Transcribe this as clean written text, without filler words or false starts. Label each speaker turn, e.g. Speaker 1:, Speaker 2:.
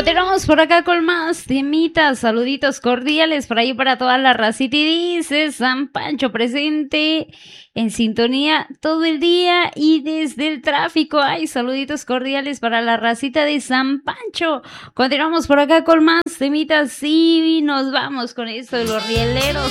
Speaker 1: Continuamos por acá con más temitas, saluditos cordiales por ahí para toda la racita y dice San Pancho presente en sintonía todo el día y desde el tráfico. Ay, saluditos cordiales para la racita de San Pancho. Continuamos por acá con más temitas y nos vamos con esto de los rieleros.